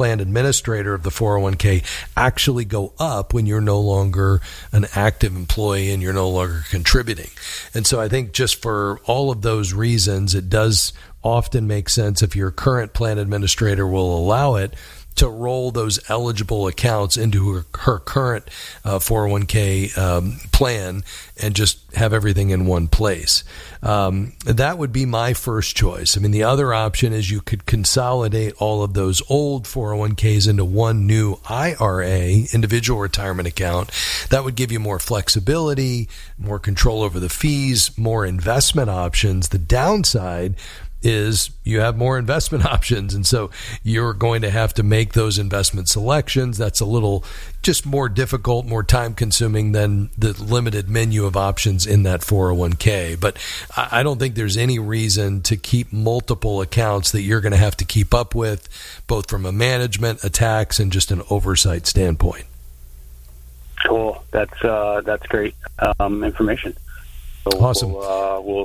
plan administrator of the 401k actually go up when you're no longer an active employee and you're no longer contributing. And so I think just for all of those reasons, it does often make sense, if your current plan administrator will allow it, to roll those eligible accounts into her current 401k plan and just have everything in one place. That would be my first choice. I mean, the other option is you could consolidate all of those old 401ks into one new IRA, individual retirement account. That would give you more flexibility, more control over the fees, more investment options. The downside is you have more investment options, and so you're going to have to make those investment selections. That's a little just more difficult, more time consuming than the limited menu of options in that 401k. But I don't think there's any reason to keep multiple accounts that you're going to have to keep up with, both from a management, a tax, and just an oversight standpoint. Cool. That's great information. So awesome. We'll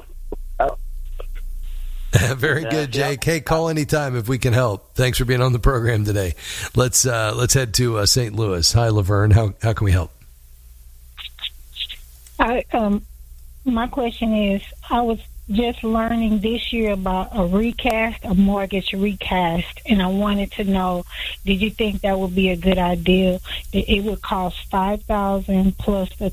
Very good, Jake. Hey, call anytime if we can help. Thanks for being on the program today. Let's head to St. Louis. Hi, Laverne. How can we help? My question is, I was just learning this year about a mortgage recast, and I wanted to know, did you think that would be a good idea? It would cost $5,000 plus a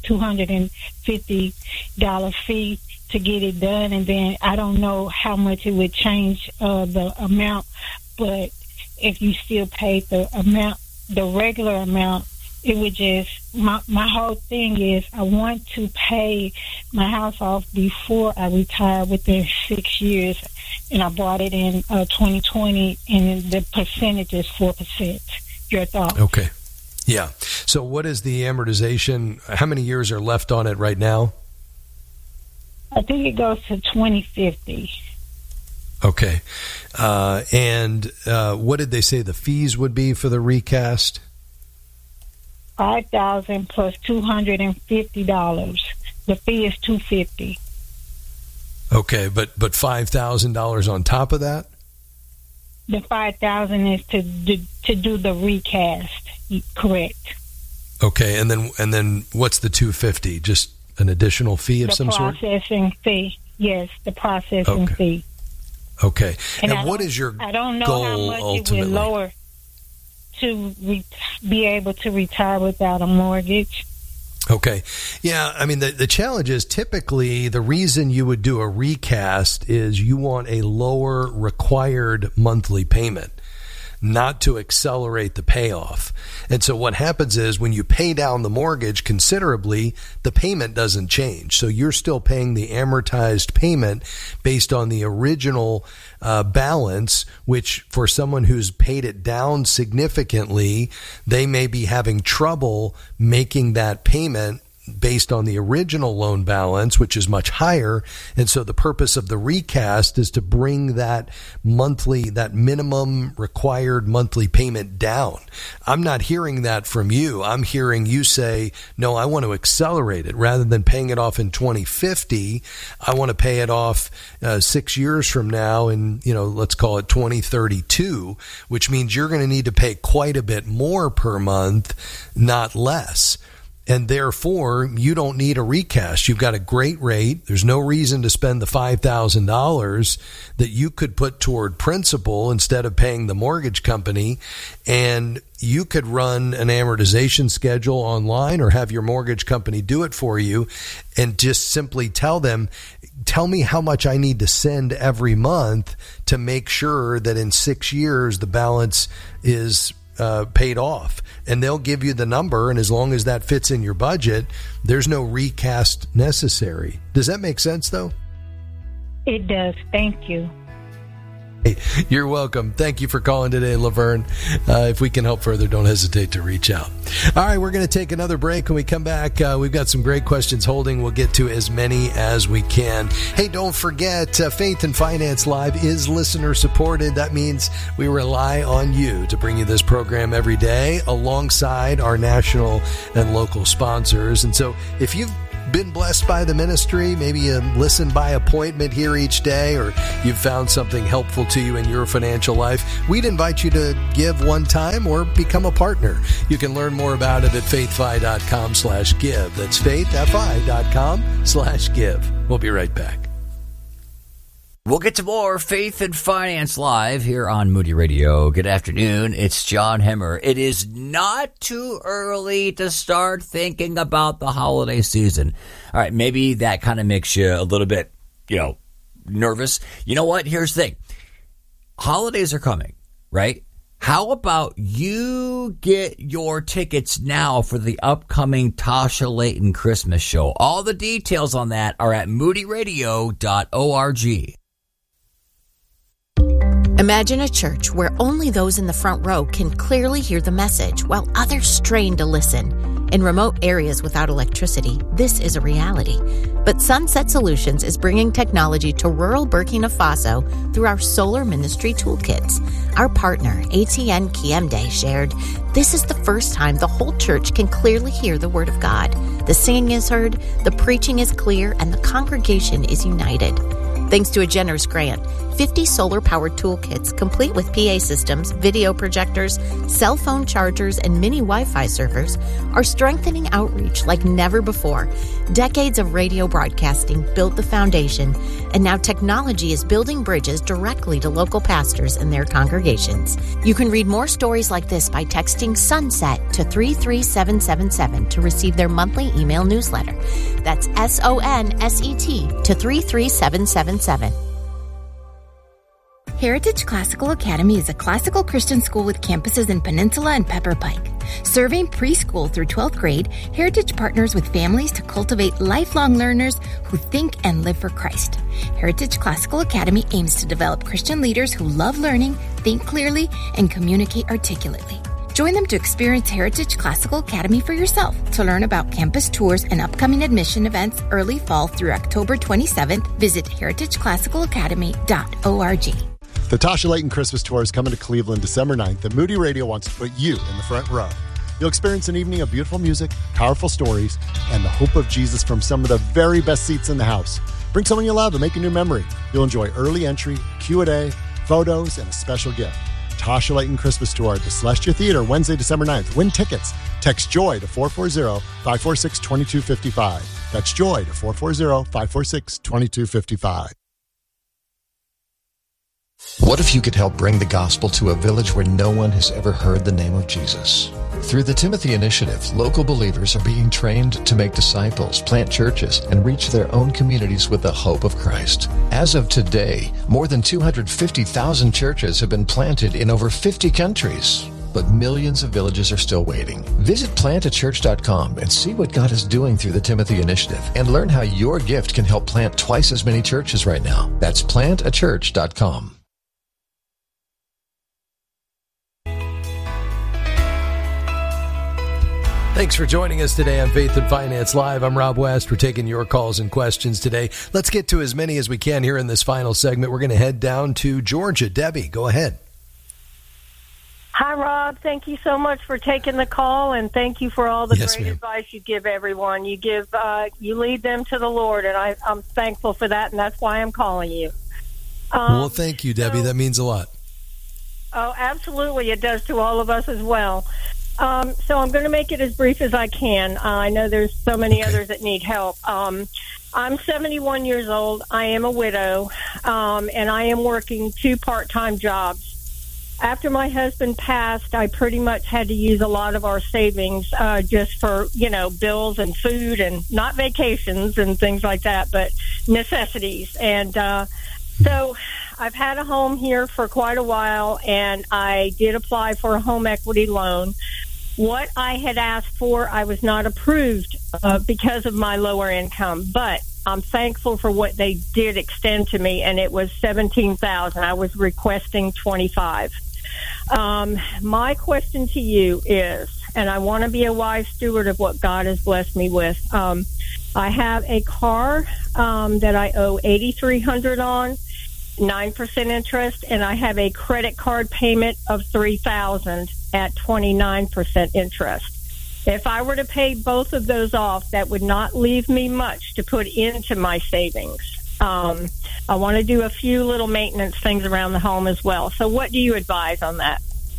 $250 fee to get it done, and then I don't know how much it would change the amount, but if you still paid the regular amount, it would just, my whole thing is I want to pay my house off before I retire within 6 years, and I bought it in 2020, and the percentage is 4%. Your thoughts? Okay. Yeah. So what is the amortization? How many years are left on it right now? I think it goes to 2050. Okay. And what did they say the fees would be for the recast? $5,000 plus $250. The fee is $250. Okay, but $5,000 on top of that? The $5,000 is to do the recast. Correct. Okay, and then what's the $250? Just an additional fee of some sort? The processing fee. Yes, the processing fee. Okay. And what is your goal ultimately? I don't know how much it would lower to be able to retire without a mortgage. Okay. Yeah, I mean, the challenge is typically the reason you would do a recast is you want a lower required monthly payment, not to accelerate the payoff. And so what happens is when you pay down the mortgage considerably, the payment doesn't change. So you're still paying the amortized payment based on the original balance, which for someone who's paid it down significantly, they may be having trouble making that payment based on the original loan balance, which is much higher. And so the purpose of the recast is to bring that minimum required monthly payment down. I'm not hearing that from you. I'm hearing you say, no, I want to accelerate it. Rather than paying it off in 2050, I want to pay it off 6 years from now in, let's call it 2032, which means you're going to need to pay quite a bit more per month, not less. And therefore, you don't need a recast. You've got a great rate. There's no reason to spend the $5,000 that you could put toward principal instead of paying the mortgage company. And you could run an amortization schedule online or have your mortgage company do it for you and just simply tell them, tell me how much I need to send every month to make sure that in 6 years the balance is paid off, and they'll give you the number, and as long as that fits in your budget, there's no recast necessary. Does that make sense, though? It does. Thank you. Hey, you're welcome. Thank you for calling today, Laverne. If we can help further, don't hesitate to reach out. All right, we're going to take another break. When we come back, we've got some great questions holding. We'll get to as many as we can. Hey, don't forget, Faith and Finance Live is listener supported. That means we rely on you to bring you this program every day alongside our national and local sponsors. And so if you've been blessed by the ministry, maybe you listen by appointment here each day, or you've found something helpful to you in your financial life, we'd invite you to give one time or become a partner. You can learn more about it at faithfi.com/give. That's faithfi.com/give. We'll be right back. We'll get to more Faith and Finance Live here on Moody Radio. Good afternoon. It's John Hemmer. It is not too early to start thinking about the holiday season. All right, maybe that kind of makes you a little bit, nervous. You know what? Here's the thing. Holidays are coming, right? How about you get your tickets now for the upcoming Tasha Layton Christmas show? All the details on that are at moodyradio.org. Imagine a church where only those in the front row can clearly hear the message while others strain to listen. In remote areas without electricity, this is a reality. But Sunset Solutions is bringing technology to rural Burkina Faso through our Solar Ministry Toolkits. Our partner, ATN Kiemde, shared, "This is the first time the whole church can clearly hear the Word of God. The singing is heard, the preaching is clear, and the congregation is united." Thanks to a generous grant, 50 solar-powered toolkits complete with PA systems, video projectors, cell phone chargers, and mini Wi-Fi servers are strengthening outreach like never before. Decades of radio broadcasting built the foundation, and now technology is building bridges directly to local pastors and their congregations. You can read more stories like this by texting SUNSET to 33777 to receive their monthly email newsletter. That's SONSET to 33777. Heritage Classical Academy is a classical Christian school with campuses in Peninsula and Pepper Pike. Serving preschool through 12th grade, Heritage partners with families to cultivate lifelong learners who think and live for Christ. Heritage Classical Academy aims to develop Christian leaders who love learning, think clearly, and communicate articulately. Join them to experience Heritage Classical Academy for yourself. To learn about campus tours and upcoming admission events early fall through October 27th, visit heritageclassicalacademy.org. The Tasha Layton Christmas Tour is coming to Cleveland December 9th, and Moody Radio wants to put you in the front row. You'll experience an evening of beautiful music, powerful stories, and the hope of Jesus from some of the very best seats in the house. Bring someone you love and make a new memory. You'll enjoy early entry, Q&A, photos, and a special gift. Tasha Layton Christmas Tour at the Celestia Theater, Wednesday, December 9th. Win tickets. Text JOY to 440-546-2255. That's JOY to 440-546-2255. What if you could help bring the gospel to a village where no one has ever heard the name of Jesus? Through the Timothy Initiative, local believers are being trained to make disciples, plant churches, and reach their own communities with the hope of Christ. As of today, more than 250,000 churches have been planted in over 50 countries. But millions of villages are still waiting. Visit plantachurch.com and see what God is doing through the Timothy Initiative and learn how your gift can help plant twice as many churches right now. That's plantachurch.com. Thanks for joining us today on Faith and Finance Live. I'm Rob West. We're taking your calls and questions today. Let's get to as many as we can here in this final segment. We're going to head down to Georgia. Debbie, go ahead. Hi, Rob. Thank you so much for taking the call, and thank you for all the great advice you give everyone. You lead them to the Lord, and I'm thankful for that, and that's why I'm calling you. Well, thank you, Debbie. That means a lot. Oh, absolutely. It does to all of us as well. So I'm going to make it as brief as I can. I know there's so many others that need help. I'm 71 years old. I am a widow, and I am working 2 part-time jobs. After my husband passed, I pretty much had to use a lot of our savings just for, bills and food and not vacations and things like that, but necessities. And so I've had a home here for quite a while, and I did apply for a home equity loan. What I had asked for, I was not approved because of my lower income, but I'm thankful for what they did extend to me, and it was $17,000. I was requesting $25,000. My question to you is, and I want to be a wise steward of what God has blessed me with. I have a car that I owe $8,300 on, 9% interest, and I have a credit card payment of $3,000 at 29% interest. If I were to pay both of those off, that would not leave me much to put into my savings. I want to do a few little maintenance things around the home as well. So what do you advise on that?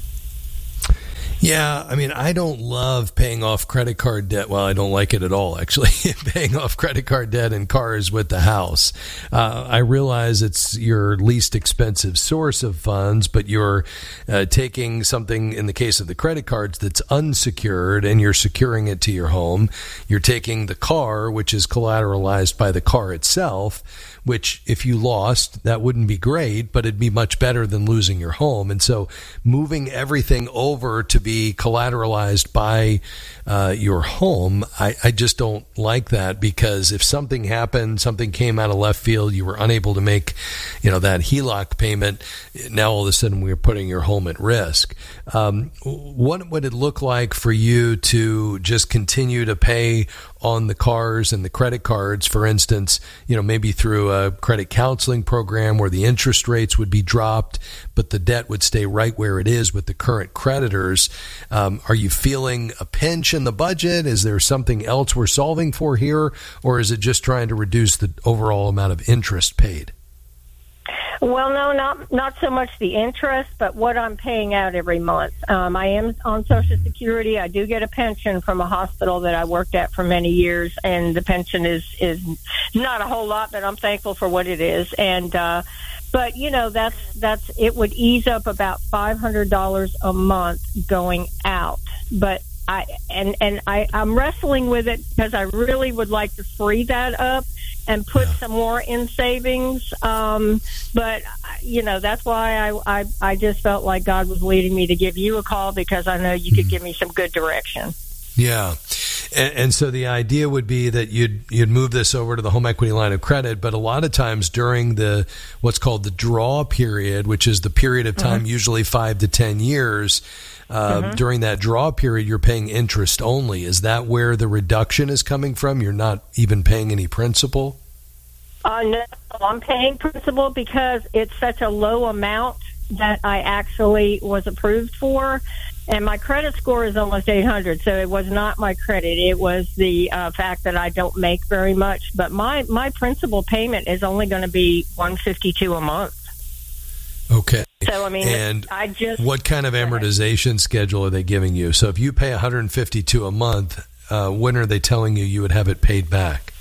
Yeah, I mean, I don't love paying off credit card debt. Well, I don't like it at all, actually, paying off credit card debt and cars with the house. I realize it's your least expensive source of funds, but you're taking something, in the case of the credit cards, that's unsecured, and you're securing it to your home. You're taking the car, which is collateralized by the car itself, which if you lost, that wouldn't be great, but it'd be much better than losing your home. And so moving everything over to be collateralized by your home, I just don't like that, because if something happened, something came out of left field, you were unable to make, that HELOC payment, now all of a sudden we're putting your home at risk. What would it look like for you to just continue to pay on the cars and the credit cards, for instance, maybe through a credit counseling program where the interest rates would be dropped, but the debt would stay right where it is with the current creditors? Are you feeling a pinch in the budget? Is there something else we're solving for here, or is it just trying to reduce the overall amount of interest paid? Well, no, not so much the interest, but what I'm paying out every month. I am on Social Security. I do get a pension from a hospital that I worked at for many years, and the pension is not a whole lot, but I'm thankful for what it is. And but that's it would ease up about $500 a month going out, but I'm wrestling with it because I really would like to free that up and put some more in savings. But that's why I just felt like God was leading me to give you a call, because I know you could give me some good direction. Yeah. And so the idea would be that you'd move this over to the home equity line of credit, but a lot of times during the what's called the draw period, which is the period of time, usually 5 to 10 years, during that draw period, you're paying interest only. Is that where the reduction is coming from? You're not even paying any principal? No, I'm paying principal because it's such a low amount that I actually was approved for. And my credit score is almost 800, so it was not my credit. It was the fact that I don't make very much. But my principal payment is only going to be $152 a month. Okay. So, I mean, and what kind of amortization schedule are they giving you? So if you pay $152 a month, when are they telling you would have it paid back?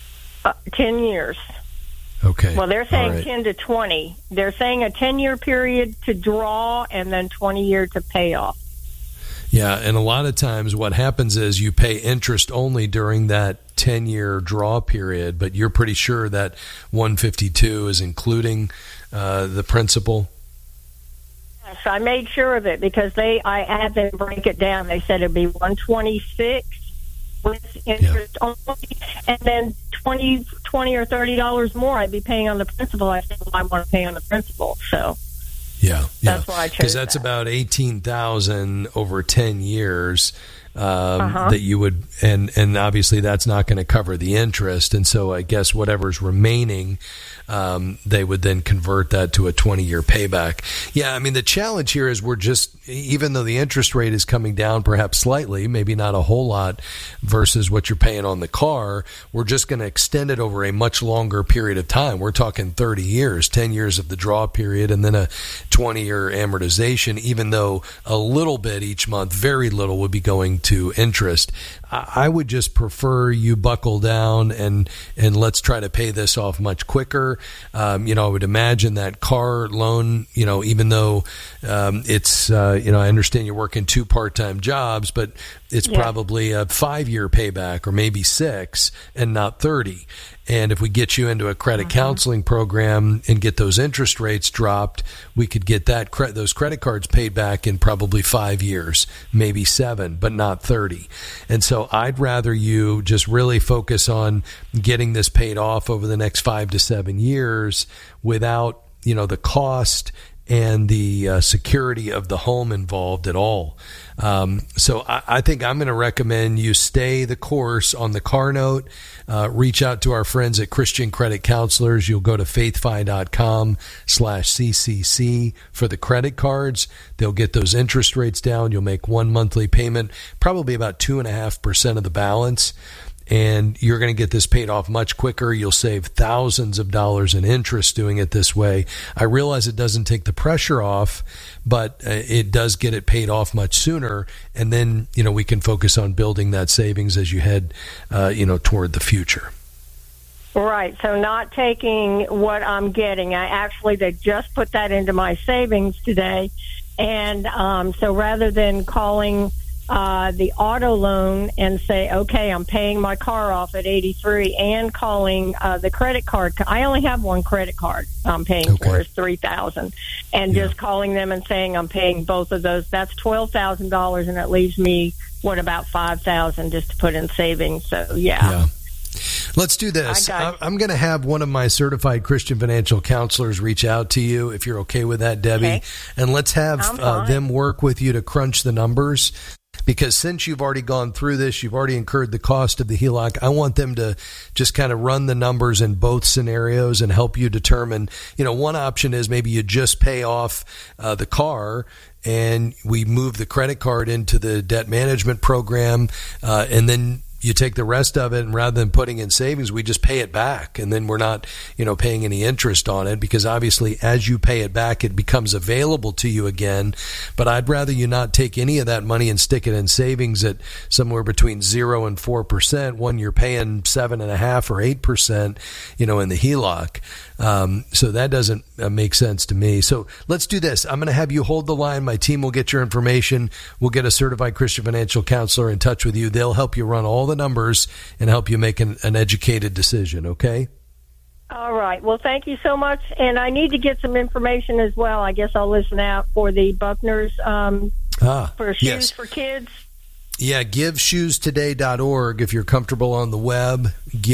10 years. Okay. Well, they're saying 10 to 20. They're saying a 10-year period to draw and then 20-year to pay off. Yeah, and a lot of times what happens is you pay interest only during that 10-year draw period, but you're pretty sure that 152 is including the principal? Yes, I made sure of it because I had them break it down. They said it'd be 126 with interest only, and then $20 or $30 more I'd be paying on the principal. I said, well, I want to pay on the principal, so that's why I chose. Because that's about $18,000 over 10 years that you would, and obviously that's not going to cover the interest, and so I guess whatever's remaining, they would then convert that to a 20-year payback. Yeah, I mean, the challenge here is we're just, even though the interest rate is coming down perhaps slightly, maybe not a whole lot versus what you're paying on the car, we're just going to extend it over a much longer period of time. We're talking 30 years, 10 years of the draw period, and then a 20-year amortization, even though a little bit each month, very little, would be going to interest. I would just prefer you buckle down and let's try to pay this off much quicker. I would imagine that car loan, even though it's, I understand you're working 2 part-time jobs, but it's probably a 5-year payback or maybe 6 and not 30. And if we get you into a credit counseling program and get those interest rates dropped, we could get those credit cards paid back in probably 5 years, maybe 7, but not 30. And so I'd rather you just really focus on getting this paid off over the next 5 to 7 years without, the cost and the security of the home involved at all. So I think I'm going to recommend you stay the course on the car note. Reach out to our friends at Christian Credit Counselors. You'll go to faithfi.com/CCC for the credit cards. They'll get those interest rates down. You'll make one monthly payment, probably about 2.5% of the balance. And you're going to get this paid off much quicker. You'll save thousands of dollars in interest doing it this way. I realize it doesn't take the pressure off, but it does get it paid off much sooner. And then, we can focus on building that savings as you head, toward the future. Right. So not taking what I'm getting. They just put that into my savings today. And so rather than calling the auto loan and say, okay, I'm paying my car off at 83 and calling the credit card. I only have one credit card I'm paying for is $3,000 and just calling them and saying I'm paying both of those. That's $12,000 and it leaves me, about $5,000 just to put in savings. So, yeah. Let's do this. I'm going to have one of my certified Christian financial counselors reach out to you if you're okay with that, Debbie. Okay. And let's have them work with you to crunch the numbers. Because since you've already gone through this, you've already incurred the cost of the HELOC, I want them to just kind of run the numbers in both scenarios and help you determine, one option is maybe you just pay off the car and we move the credit card into the debt management program, and then you take the rest of it, and rather than putting in savings, we just pay it back, and then we're not, paying any interest on it, because obviously as you pay it back, it becomes available to you again. But I'd rather you not take any of that money and stick it in savings at somewhere between 0 and 4%. When you're paying 7.5% or 8%, in the HELOC. So that doesn't make sense to me. So let's do this. I'm going to have you hold the line. My team will get your information. We'll get a certified Christian financial counselor in touch with you. They'll help you run all the numbers and help you make an educated decision. Okay? All right. Well, thank you so much. And I need to get some information as well. I guess I'll listen out for the Buckner's for shoes for kids. Yeah, giveshoestoday.org if you're comfortable on the web.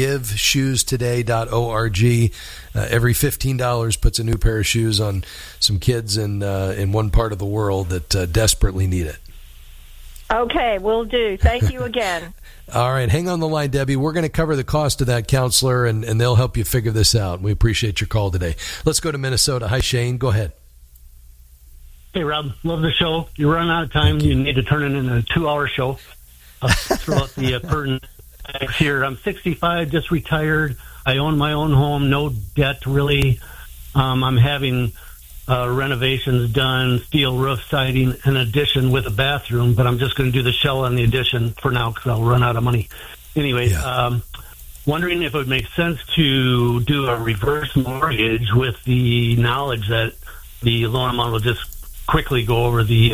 Giveshoestoday.org. Every $15 puts a new pair of shoes on some kids in one part of the world that desperately need it. Okay, will do. Thank you again. All right, hang on the line, Debbie. We're going to cover the cost of that counselor, and they'll help you figure this out. We appreciate your call today. Let's go to Minnesota. Hi, Shane. Go ahead. Hey, Rob. Love the show. You run out of time. You need to turn it into a 2-hour show. Throughout the pertinent here. I'm 65, just retired. I own my own home, no debt really. I'm having renovations done, steel roof siding, an addition with a bathroom, but I'm just going to do the shell on the addition for now because I'll run out of money. Anyway, wondering if it would make sense to do a reverse mortgage with the knowledge that the loan amount will just quickly go over the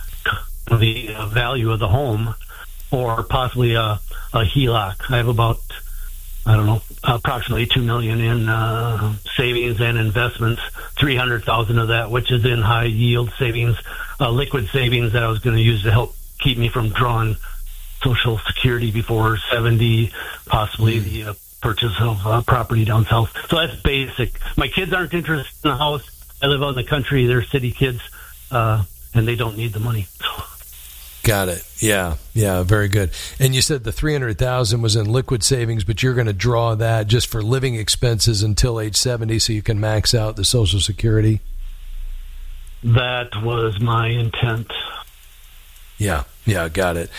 value of the home, or possibly a HELOC. I have about, approximately $2 million in savings and investments, $300,000 of that, which is in high yield savings, liquid savings that I was going to use to help keep me from drawing Social Security before 70, possibly the purchase of property down south. So that's basic. My kids aren't interested in the house. I live out in the country. They're city kids, and they don't need the money. Got it. Yeah, very good. And you said the $300,000 was in liquid savings, but you're going to draw that just for living expenses until age 70, so you can max out the Social Security. That was my intent. Yeah, got it.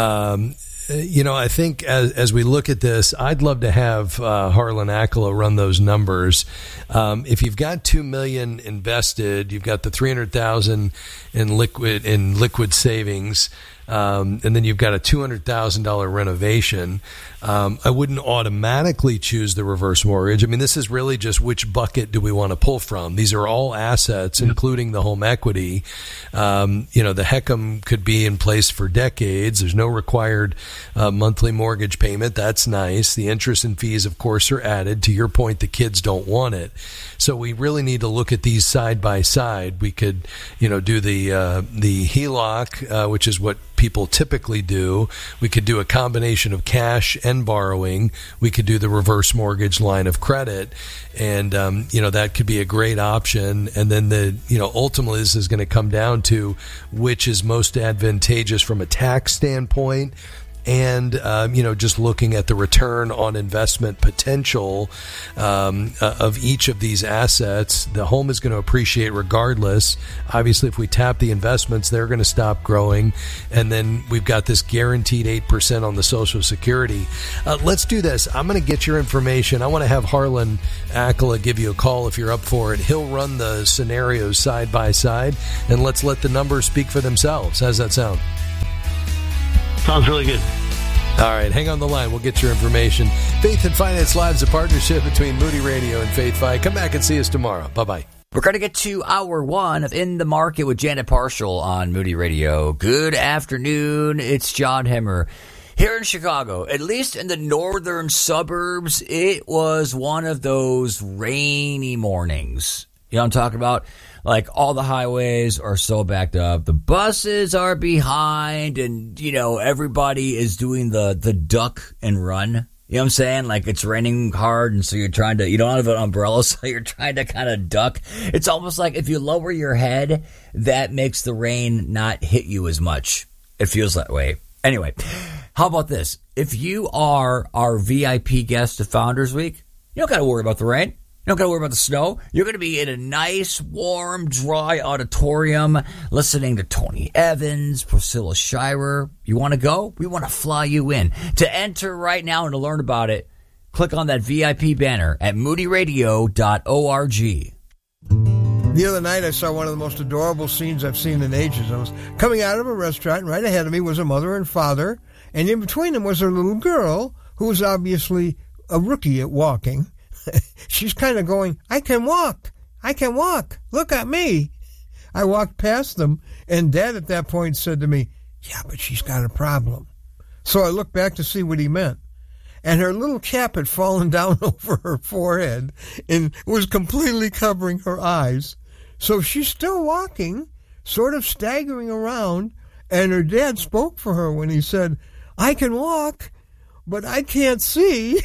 I think as we look at this, I'd love to have Harlan Akela run those numbers. If you've got $2 million invested, you've got the $300,000 in liquid savings, and then you've got a $200,000 renovation. I wouldn't automatically choose the reverse mortgage. I mean, this is really just which bucket do we want to pull from. These are all assets, including the home equity. The HECM could be in place for decades. There's no required monthly mortgage payment. That's nice. The interest and fees, of course, are added. To your point, the kids don't want it. So we really need to look at these side by side. We could, do the HELOC, which is what people typically do. We could do a combination of cash and borrowing. We could do the reverse mortgage line of credit, and that could be a great option. And then ultimately this is going to come down to which is most advantageous from a tax standpoint, and just looking at the return on investment potential of each of these assets. The home is going to appreciate regardless. Obviously, if we tap the investments, they're going to stop growing, and then we've got this guaranteed 8% on the Social Security. Let's do this. I'm going to get your information. I want to have Harlan Accola give you a call if you're up for it. He'll run the scenarios side by side, and let's let the numbers speak for themselves. How's that sound? Sounds really good. All right, hang on the line. We'll get your information. Faith and Finance Live is a partnership between Moody Radio and Faith Fi. Come back and see us tomorrow. Bye-bye. We're going to get to hour one of In the Market with Janet Parshall on Moody Radio. Good afternoon. It's John Hemmer. Here in Chicago, at least in the northern suburbs, it was one of those rainy mornings. You know what I'm talking about? Like, all the highways are so backed up. The buses are behind, and, everybody is doing the duck and run. You know what I'm saying? Like, it's raining hard, and so you don't have an umbrella, so you're trying to kind of duck. It's almost like if you lower your head, that makes the rain not hit you as much. It feels that way. Anyway, how about this? If you are our VIP guest of Founders Week, you don't got to worry about the rain. You don't got to worry about the snow. You're going to be in a nice, warm, dry auditorium listening to Tony Evans, Priscilla Shirer. You want to go? We want to fly you in. To enter right now and to learn about it, click on that VIP banner at moodyradio.org. The other night, I saw one of the most adorable scenes I've seen in ages. I was coming out of a restaurant, and right ahead of me was a mother and father, and in between them was their little girl, who was obviously a rookie at walking. She's kind of going, I can walk. Look at me. I walked past them, and Dad at that point said to me, yeah, but she's got a problem. So I looked back to see what he meant. And her little cap had fallen down over her forehead and was completely covering her eyes. So she's still walking, sort of staggering around, and her dad spoke for her when he said, I can walk, but I can't see.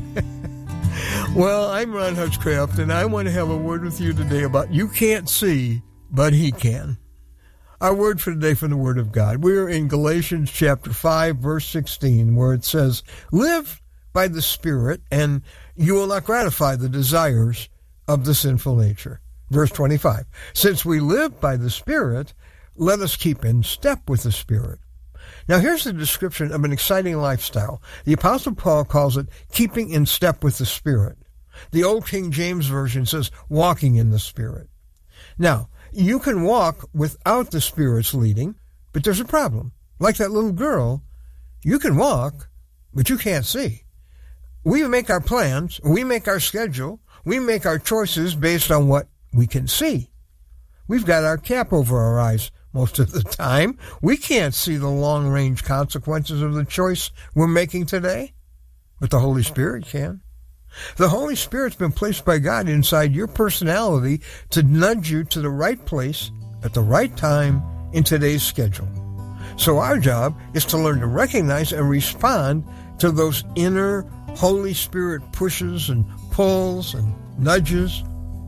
Well, I'm Ron Hutchcraft, and I want to have a word with you today about you can't see, but he can. Our word for today from the Word of God. We're in Galatians chapter 5, verse 16, where it says, live by the Spirit, and you will not gratify the desires of the sinful nature. Verse 25, since we live by the Spirit, let us keep in step with the Spirit. Now, here's the description of an exciting lifestyle. The Apostle Paul calls it keeping in step with the Spirit. The Old King James Version says walking in the Spirit. Now, you can walk without the Spirit's leading, but there's a problem. Like that little girl, you can walk, but you can't see. We make our plans, we make our schedule, we make our choices based on what we can see. We've got our cap over our eyes most of the time. We can't see the long-range consequences of the choice we're making today, but the Holy Spirit can. The Holy Spirit's been placed by God inside your personality to nudge you to the right place at the right time in today's schedule. So our job is to learn to recognize and respond to those inner Holy Spirit pushes and pulls and nudges.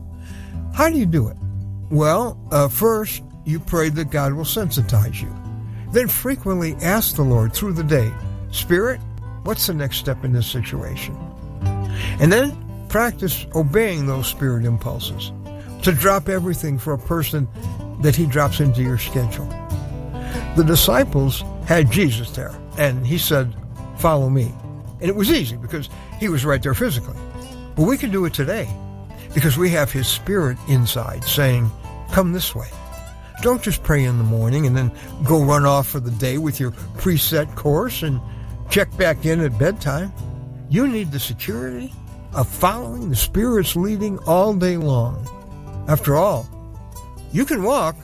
How do you do it? Well, first, you pray that God will sensitize you. Then frequently ask the Lord through the day, Spirit, what's the next step in this situation? And then practice obeying those Spirit impulses to drop everything for a person that he drops into your schedule. The disciples had Jesus there, and he said, follow me. And it was easy because he was right there physically. But we can do it today because we have his Spirit inside saying, come this way. Don't just pray in the morning and then go run off for the day with your preset course and check back in at bedtime. You need the security of following the Spirit's leading all day long. After all, you can walk,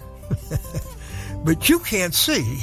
but you can't see.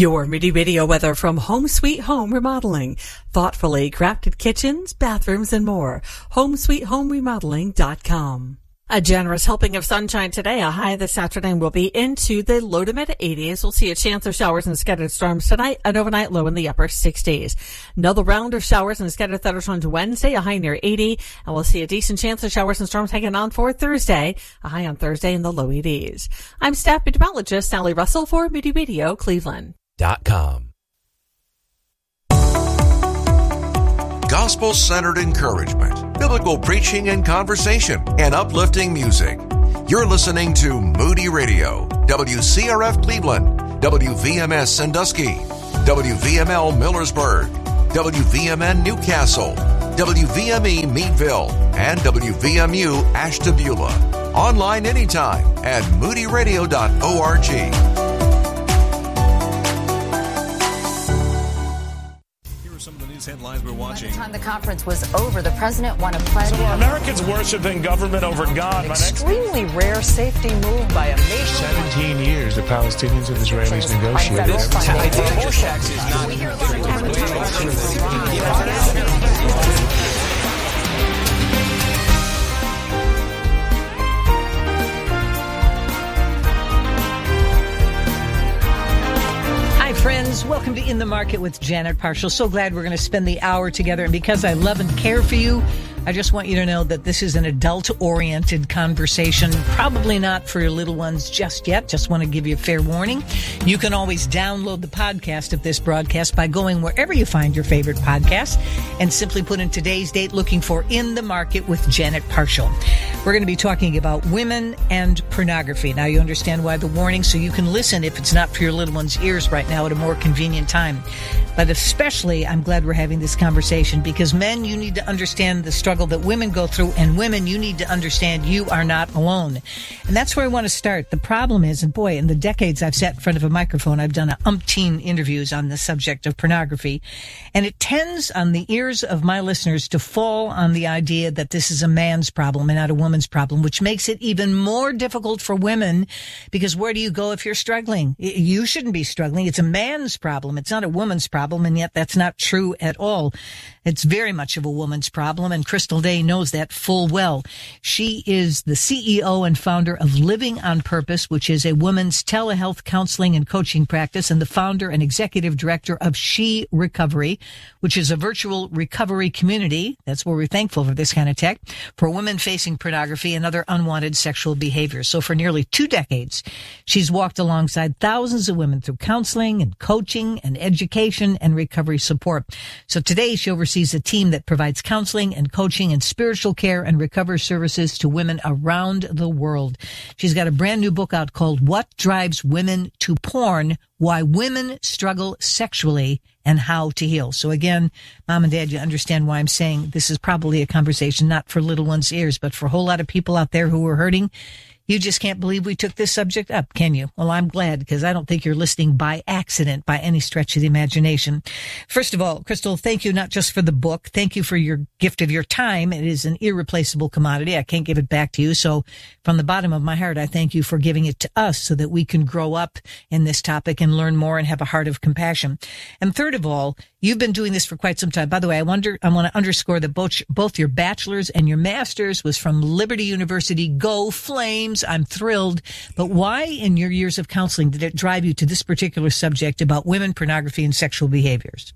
Your Moody Radio weather from Home Sweet Home Remodeling. Thoughtfully crafted kitchens, bathrooms, and more. HomeSweetHomeRemodeling.com. A generous helping of sunshine today. A high this afternoon will be into the low to mid 80s. We'll see a chance of showers and scattered storms tonight, an overnight low in the upper 60s. Another round of showers and scattered thunderstorms Wednesday, a high near 80. And we'll see a decent chance of showers and storms hanging on for Thursday, a high on Thursday in the low 80s. I'm staff meteorologist Sally Russell for Moody Radio Cleveland.com. Gospel-centered encouragement, biblical preaching and conversation, and uplifting music. You're listening to Moody Radio, WCRF Cleveland, WVMS Sandusky, WVML Millersburg, WVMN Newcastle, WVME Meadville, and WVMU Ashtabula. Online anytime at moodyradio.org. Headlines we're watching. By the time the conference was over, the president won a pledge. So are Americans worshiping government over God? Extremely rare safety move by a nation. 17 years the Palestinians and Israelis negotiated. Friends, welcome to In the Market with Janet Parshall. So glad we're going to spend the hour together. And because I love and care for you, I just want you to know that this is an adult-oriented conversation. Probably not for your little ones just yet. Just want to give you a fair warning. You can always download the podcast of this broadcast by going wherever you find your favorite podcast and simply put in today's date looking for In the Market with Janet Parshall. We're going to be talking about women and pornography. Now, you understand why the warning, so you can listen if it's not for your little one's ears right now at a more convenient time. But especially, I'm glad we're having this conversation because men, you need to understand the struggle that women go through, and women, you need to understand you are not alone. And that's where I want to start. The problem is, and boy, in the decades I've sat in front of a microphone, I've done umpteen interviews on the subject of pornography, and it tends on the ears of my listeners to fall on the idea that this is a man's problem and not a woman's problem, which makes it even more difficult for women because where do you go if you're struggling? You shouldn't be struggling. It's a man's problem. It's not a woman's problem. And yet that's not true at all. It's very much of a woman's problem, and Crystal Day knows that full well. She is the CEO and founder of Living on Purpose, which is a women's telehealth counseling and coaching practice, and the founder and executive director of She Recovery, which is a virtual recovery community. That's where we're thankful for this kind of tech, for women facing pornography and other unwanted sexual behaviors. So for nearly 2 decades, she's walked alongside thousands of women through counseling and coaching and education and recovery support. So today she oversees a team that provides counseling and coaching and spiritual care and recovery services to women around the world. She's got a brand new book out called What Drives Women to Porn: Why Women Struggle Sexually and How to Heal. So again, Mom and Dad, you understand why I'm saying this is probably a conversation not for little one's ears, but for a whole lot of people out there who are hurting. You just can't believe we took this subject up, can you? Well, I'm glad because I don't think you're listening by accident by any stretch of the imagination. First of all, Crystal, thank you not just for the book. Thank you for your gift of your time. It is an irreplaceable commodity. I can't give it back to you. So from the bottom of my heart, I thank you for giving it to us so that we can grow up in this topic and learn more and have a heart of compassion. And third of all, you've been doing this for quite some time. By the way, I want to underscore that both your bachelor's and your master's was from Liberty University. Go Flames! I'm thrilled. But why in your years of counseling did it drive you to this particular subject about women, pornography, and sexual behaviors?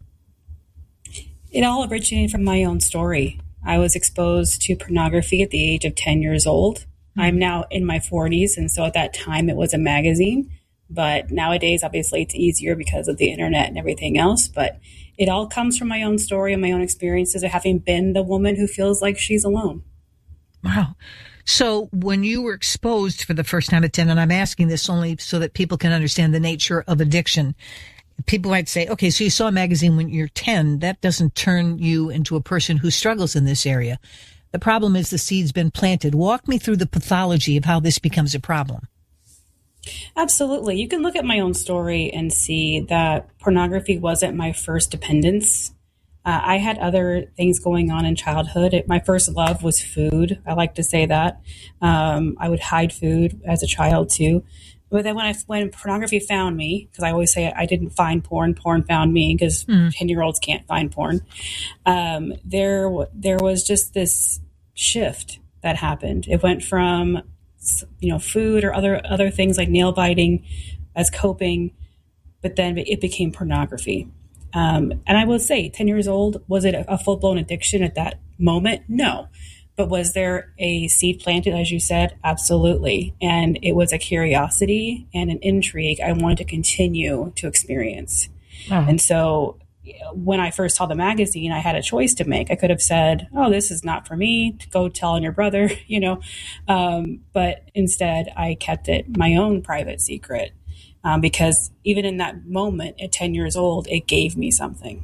It all originated from my own story. I was exposed to pornography at the age of 10 years old. Mm-hmm. I'm now in my 40s, and so at that time it was a magazine. But nowadays, obviously, it's easier because of the internet and everything else. But it all comes from my own story and my own experiences of having been the woman who feels like she's alone. Wow. So when you were exposed for the first time at 10, and I'm asking this only so that people can understand the nature of addiction, people might say, okay, so you saw a magazine when you're 10. That doesn't turn you into a person who struggles in this area. The problem is the seed's been planted. Walk me through the pathology of how this becomes a problem. Absolutely. You can look at my own story and see that pornography wasn't my first dependence. I had other things going on in childhood. My first love was food. I like to say that. I would hide food as a child too. But then when pornography found me, because I always say I didn't find porn found me, because 10-year-olds can't find porn. There was just this shift that happened. It went from, food or other things like nail biting as coping, but then it became pornography. And I will say, 10 years old, was it a full-blown addiction at that moment? No. But was there a seed planted, as you said? Absolutely. And it was a curiosity and an intrigue I wanted to continue to experience. And so when I first saw the magazine, I had a choice to make. I could have said, oh, this is not for me, go tell on your brother, but instead I kept it my own private secret, because even in that moment at 10 years old, it gave me something.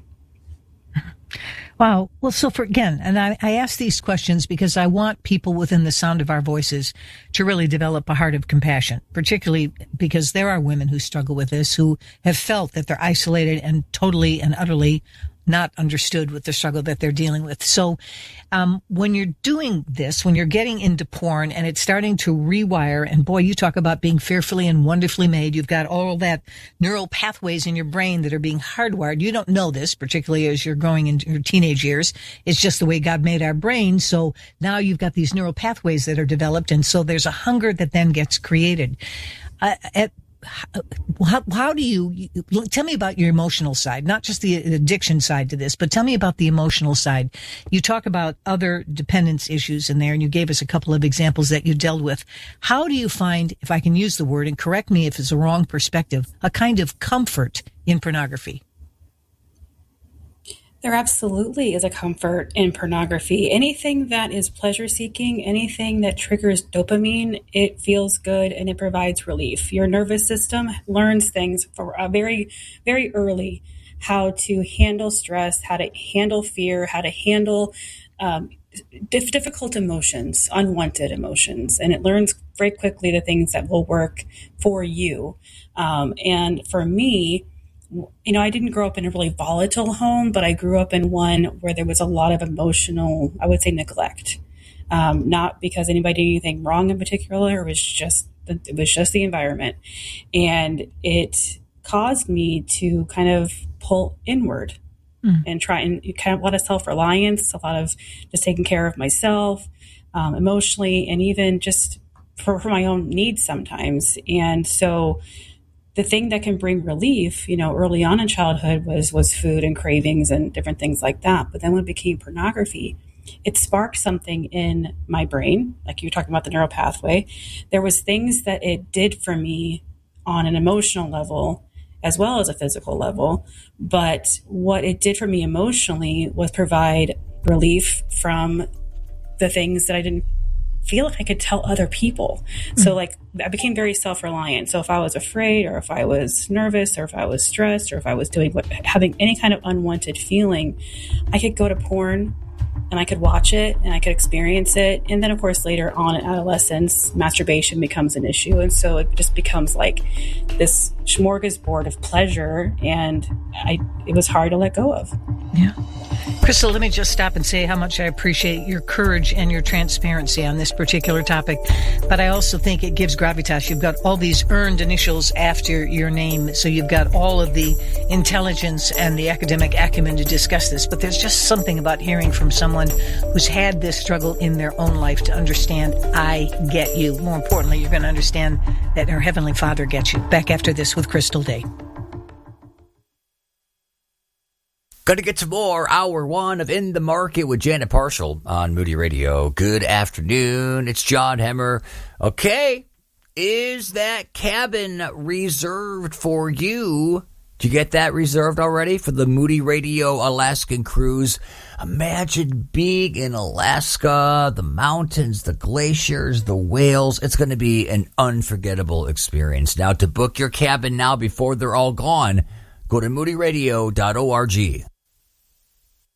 Wow. Well, so and I ask these questions because I want people within the sound of our voices to really develop a heart of compassion, particularly because there are women who struggle with this, who have felt that they're isolated and totally and utterly not understood with the struggle that they're dealing with. So when you're doing this, when you're getting into porn and it's starting to rewire, and boy, you talk about being fearfully and wonderfully made. You've got all that neural pathways in your brain that are being hardwired. You don't know this, particularly as you're growing into your teenage years. It's just the way God made our brain. So now you've got these neural pathways that are developed. And so there's a hunger that then gets created. How do you tell me about your emotional side, not just the addiction side to this, but tell me about the emotional side. You talk about other dependence issues in there, and you gave us a couple of examples that you dealt with. How do you find, if I can use the word, and correct me if it's a wrong perspective, a kind of comfort in pornography? There absolutely is a comfort in pornography. Anything that is pleasure-seeking, anything that triggers dopamine, it feels good and it provides relief. Your nervous system learns things for very, very early, how to handle stress, how to handle fear, how to handle difficult emotions, unwanted emotions. And it learns very quickly the things that will work for you. And for me, I didn't grow up in a really volatile home, but I grew up in one where there was a lot of emotional, I would say, neglect. Not because anybody did anything wrong in particular. It was just the environment. And it caused me to kind of pull inward and try and kind of a lot of self-reliance, a lot of just taking care of myself emotionally, and even just for my own needs sometimes. And so the thing that can bring relief, early on in childhood was food and cravings and different things like that. But then when it became pornography, it sparked something in my brain, like you were talking about the neural pathway. There was things that it did for me on an emotional level as well as a physical level. But what it did for me emotionally was provide relief from the things that I didn't feel like I could tell other people. So I became very self-reliant. So if I was afraid, or if I was nervous, or if I was stressed, or if I was having any kind of unwanted feeling, I could go to porn and I could watch it and I could experience it. And then of course later on in adolescence, masturbation becomes an issue. And so it just becomes like this smorgasbord of pleasure, and it was hard to let go of. Yeah. Crystal, let me just stop and say how much I appreciate your courage and your transparency on this particular topic. But I also think it gives gravitas. You've got all these earned initials after your name. So you've got all of the intelligence and the academic acumen to discuss this. But there's just something about hearing from someone who's had this struggle in their own life to understand, I get you. More importantly, you're going to understand that our Heavenly Father gets you. Back after this with Crystal Day. Going to get to more Hour 1 of In the Market with Janet Parshall on Moody Radio. Good afternoon. It's John Hemmer. Okay. Is that cabin reserved for you? Did you get that reserved already for the Moody Radio Alaskan cruise? Imagine being in Alaska, the mountains, the glaciers, the whales. It's going to be an unforgettable experience. Now, to book your cabin now before they're all gone, go to moodyradio.org.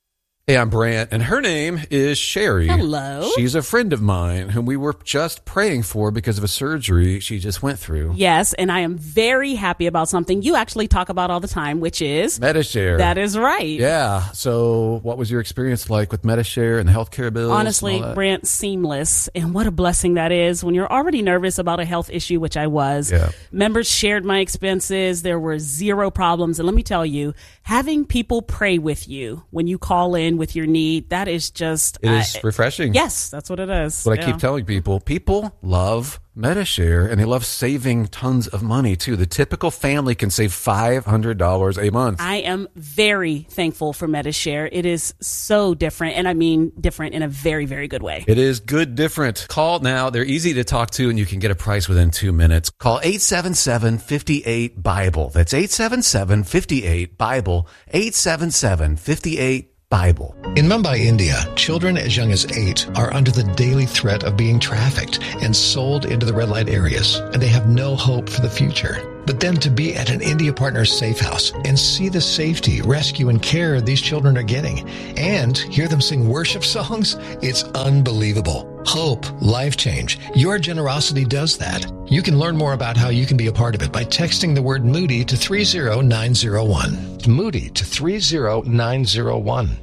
Hey, I'm Brant, and her name is Sherry. Hello. She's a friend of mine whom we were just praying for because of a surgery she just went through. Yes, and I am very happy about something you actually talk about all the time, which is Medi-Share. That is right. Yeah. So what was your experience like with Medi-Share and the healthcare bills? Honestly, Brant, seamless. And what a blessing that is when you're already nervous about a health issue, which I was. Yeah. Members shared my expenses. There were zero problems. And let me tell you, having people pray with you when you call in with your need, that is just... It is refreshing. Yes, that's what it is. What I keep telling people. People love Medi-Share, and they love saving tons of money, too. The typical family can save $500 a month. I am very thankful for Medi-Share. It is so different, and I mean different in a very, very good way. It is good different. Call now. They're easy to talk to, and you can get a price within 2 minutes. Call 877-58-BIBLE. That's 877-58-BIBLE. 877-58-BIBLE. In Mumbai, India, children as young as 8 are under the daily threat of being trafficked and sold into the red light areas, and they have no hope for the future. But then to be at an India Partners safe house and see the safety, rescue, and care these children are getting, and hear them sing worship songs, it's unbelievable. Hope, life change. Your generosity does that. You can learn more about how you can be a part of it by texting the word Moody to 30901. Moody to 30901.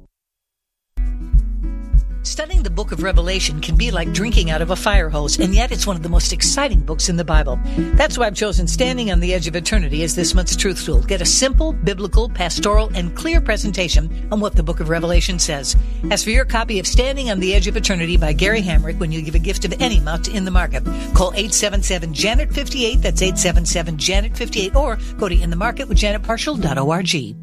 Studying the book of Revelation can be like drinking out of a fire hose, and yet it's one of the most exciting books in the Bible. That's why I've chosen Standing on the Edge of Eternity as this month's truth tool. Get a simple, biblical, pastoral, and clear presentation on what the book of Revelation says. As for your copy of Standing on the Edge of Eternity by Gary Hamrick when you give a gift of any amount to In the Market, call 877-JANET-58, that's 877-JANET-58, or go to inthemarketwithjanetparshall.org.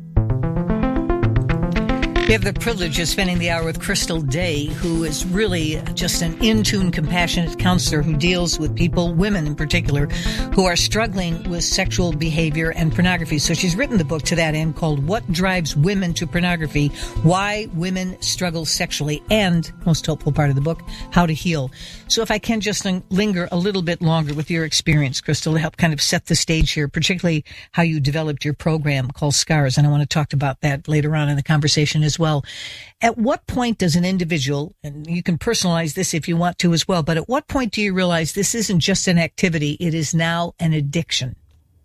We have the privilege of spending the hour with Crystal Day, who is really just an in-tune, compassionate counselor who deals with people, women in particular, who are struggling with sexual behavior and pornography. So she's written the book to that end called What Drives Women to Pornography, Why Women Struggle Sexually, and, most hopeful part of the book, How to Heal. So if I can just linger a little bit longer with your experience, Crystal, to help kind of set the stage here, particularly how you developed your program called SCARS, and I want to talk about that later on in the conversation as well. At what point does an individual, and you can personalize this if you want to as well, but at what point do you realize this isn't just an activity, it is now an addiction?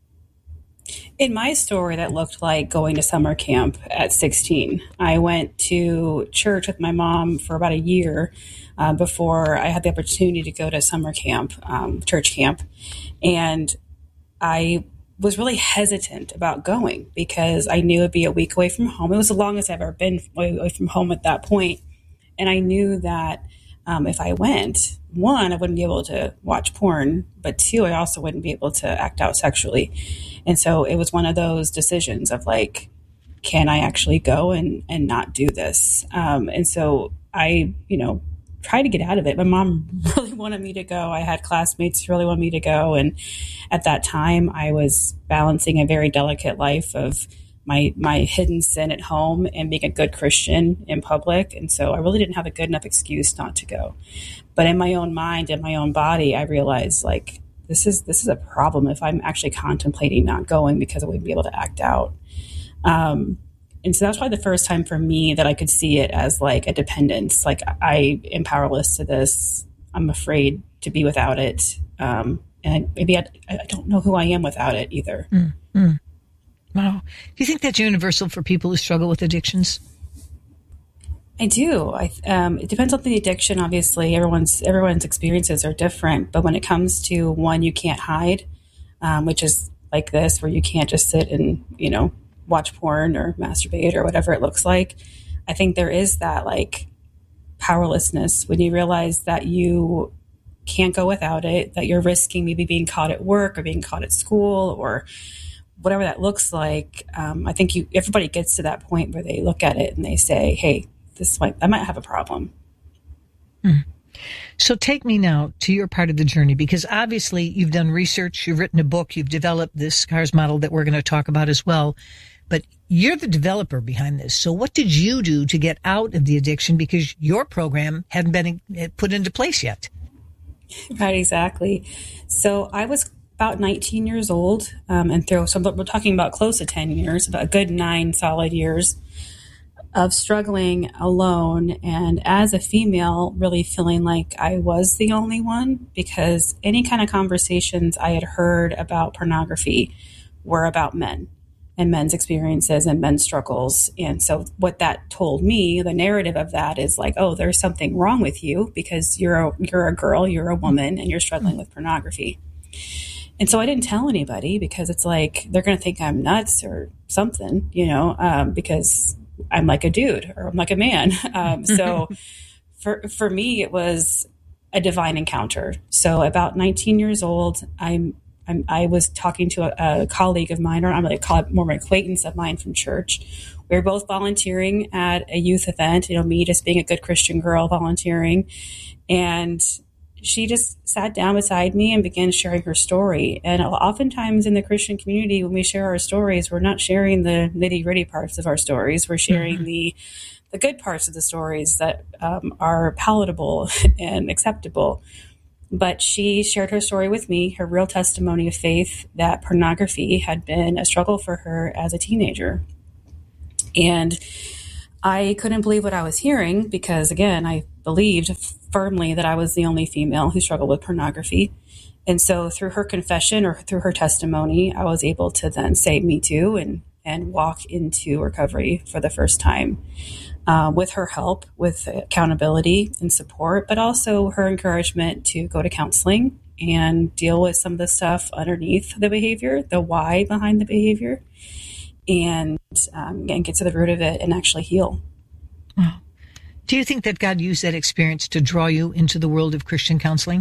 In my story, that looked like going to summer camp at 16. I went to church with my mom for about a year before I had the opportunity to go to summer camp, church camp. And I was really hesitant about going because I knew it'd be a week away from home. It was the longest I've ever been away from home at that point. And I knew that if I went, one, I wouldn't be able to watch porn, but two, I also wouldn't be able to act out sexually. And so it was one of those decisions of like, can I actually go and not do this? And so I, tried to get out of it. My mom really wanted me to go. I had classmates who really wanted me to go. And at that time, I was balancing a very delicate life of my hidden sin at home and being a good Christian in public. And so I really didn't have a good enough excuse not to go. But in my own mind, in my own body, I realized like, this is a problem if I'm actually contemplating not going because I wouldn't be able to act out. And so that's probably the first time for me that I could see it as like a dependence. Like I am powerless to this. I'm afraid to be without it. And maybe I don't know who I am without it either. Mm-hmm. Wow. Do you think that's universal for people who struggle with addictions? I do. It depends on the addiction. Obviously, everyone's experiences are different. But when it comes to one you can't hide, which is like this, where you can't just sit and, watch porn or masturbate or whatever it looks like, I think there is that like powerlessness when you realize that you can't go without it, that you're risking maybe being caught at work or being caught at school or whatever that looks like. I think everybody gets to that point where they look at it and they say, hey, I might have a problem. Mm. So take me now to your part of the journey, because obviously you've done research, you've written a book, you've developed this SCARS model that we're going to talk about as well. But you're the developer behind this. So what did you do to get out of the addiction? Because your program hadn't been put into place yet. Right, exactly. So I was about 19 years old, so we're talking about close to 10 years, about a good 9 solid years. of struggling alone, and as a female, really feeling like I was the only one, because any kind of conversations I had heard about pornography were about men and men's experiences and men's struggles. And so what that told me, the narrative of that is like, oh, there's something wrong with you because you're a girl, you're a woman, and you're struggling with pornography. And so I didn't tell anybody because it's like, they're going to think I'm nuts or something, because I'm like a dude or I'm like a man. So for me, it was a divine encounter. So about 19 years old, I was talking to a colleague of mine, or I'm going to call it more of an acquaintance of mine from church. We were both volunteering at a youth event, me just being a good Christian girl volunteering. And she just sat down beside me and began sharing her story. And oftentimes in the Christian community, when we share our stories, we're not sharing the nitty-gritty parts of our stories. We're sharing the good parts of the stories that are palatable and acceptable. But she shared her story with me, her real testimony of faith, that pornography had been a struggle for her as a teenager. And I couldn't believe what I was hearing because, again, I believed firmly that I was the only female who struggled with pornography. And so through her confession or through her testimony, I was able to then say me too and walk into recovery for the first time with her help, with accountability and support, but also her encouragement to go to counseling and deal with some of the stuff underneath the behavior, the why behind the behavior, and get to the root of it and actually heal. Wow. Do you think that God used that experience to draw you into the world of Christian counseling?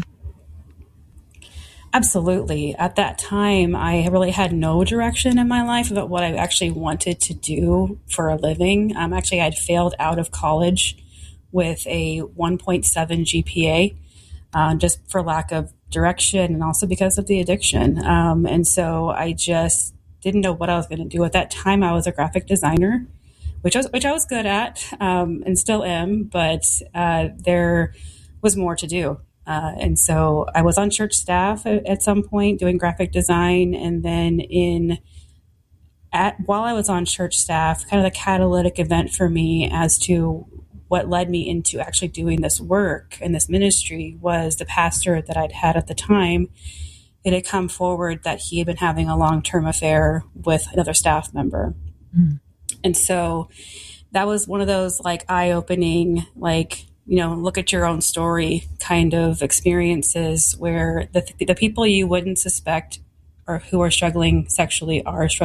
Absolutely. At that time, I really had no direction in my life about what I actually wanted to do for a living. Actually, I'd failed out of college with a 1.7 GPA, just for lack of direction and also because of the addiction. And so I just didn't know what I was going to do. At that time, I was a graphic designer, which I was good at and still am, but there was more to do. And so I was on church staff at some point doing graphic design. And then while I was on church staff, kind of the catalytic event for me as to what led me into actually doing this work and this ministry was the pastor that I'd had at the time. It had come forward that he had been having a long-term affair with another staff member. Mm. And so that was one of those eye-opening, look at your own story kind of experiences where the people you wouldn't suspect or who are struggling sexually.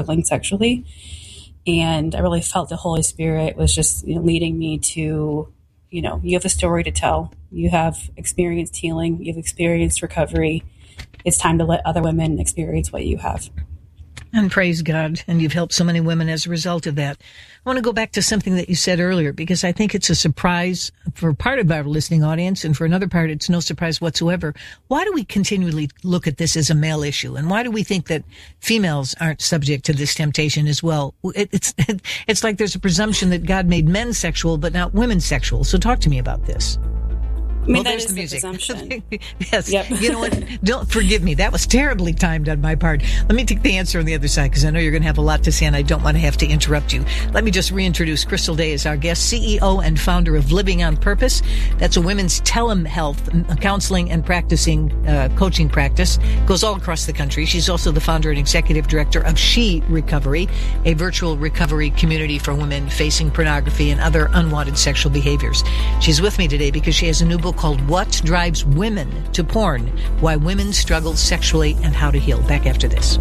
And I really felt the Holy Spirit was just leading me to, you have a story to tell. You have experienced healing. You've experienced recovery. It's time to let other women experience what you have. And praise God. And you've helped so many women as a result of that. I want to go back to something that you said earlier, because I think it's a surprise for part of our listening audience. And for another part, it's no surprise whatsoever. Why do we continually look at this as a male issue? And why do we think that females aren't subject to this temptation as well? It's like there's a presumption that God made men sexual, but not women sexual. So talk to me about this. That is the presumption. Yes. Yep. You know what? Don't forgive me. That was terribly timed on my part. Let me take the answer on the other side because I know you're going to have a lot to say and I don't want to have to interrupt you. Let me just reintroduce Crystal Day as our guest, CEO and founder of Living on Purpose. That's a women's telehealth counseling and practicing coaching practice. Goes all across the country. She's also the founder and executive director of She Recovery, a virtual recovery community for women facing pornography and other unwanted sexual behaviors. She's with me today because she has a new book called What Drives Women to Porn? Why Women Struggle Sexually and How to Heal. Back after this.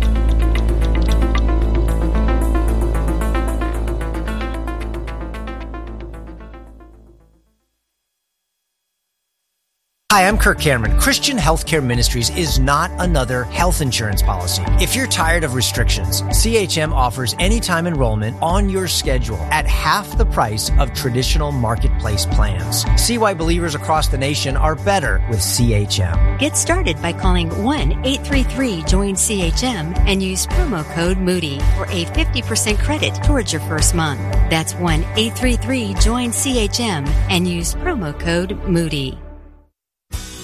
Hi, I'm Kirk Cameron. Christian Healthcare Ministries is not another health insurance policy. If you're tired of restrictions, CHM offers anytime enrollment on your schedule at half the price of traditional marketplace plans. See why believers across the nation are better with CHM. Get started by calling 1-833-JOIN-CHM and use promo code Moody for a 50% credit towards your first month. That's 1-833-JOIN-CHM and use promo code Moody.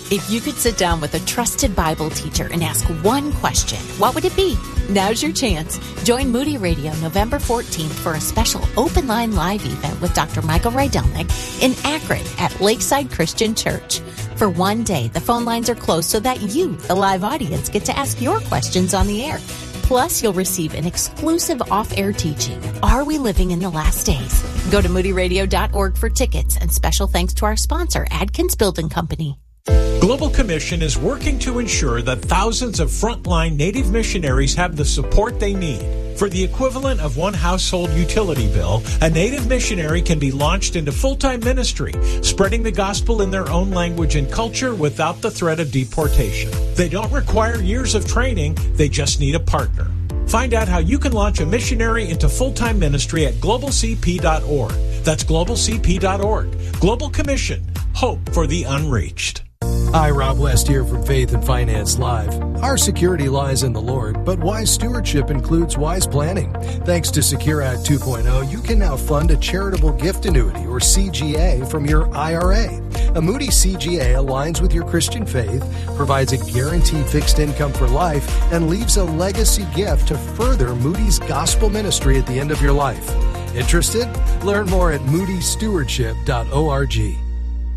If you could sit down with a trusted Bible teacher and ask one question, what would it be? Now's your chance. Join Moody Radio November 14th for a special open line live event with Dr. Michael Rydelnik in Akron at Lakeside Christian Church. For one day, the phone lines are closed so that you, the live audience, get to ask your questions on the air. Plus, you'll receive an exclusive off-air teaching, Are We Living in the Last Days? Go to moodyradio.org for tickets, and special thanks to our sponsor, Adkins Building Company. Global Commission is working to ensure that thousands of frontline Native missionaries have the support they need. For the equivalent of one household utility bill, a Native missionary can be launched into full-time ministry, spreading the gospel in their own language and culture without the threat of deportation. They don't require years of training, they just need a partner. Find out how you can launch a missionary into full-time ministry at globalcp.org. That's globalcp.org. Global Commission. Hope for the unreached. Hi, Rob West here from Faith and Finance Live. Our security lies in the Lord, but wise stewardship includes wise planning. Thanks to Secure Act 2.0, you can now fund a charitable gift annuity, or CGA, from your IRA. A Moody CGA aligns with your Christian faith, provides a guaranteed fixed income for life, and leaves a legacy gift to further Moody's gospel ministry at the end of your life. Interested? Learn more at moodystewardship.org.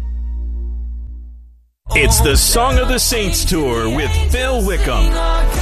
It's the Song of the Saints Tour with Phil Wickham.